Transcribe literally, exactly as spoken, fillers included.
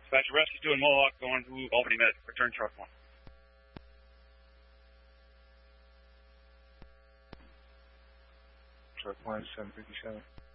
Dispatcher Rescue two and Mohawk going to Albany Med. Return truck one. Truck one, seven fifty-seven.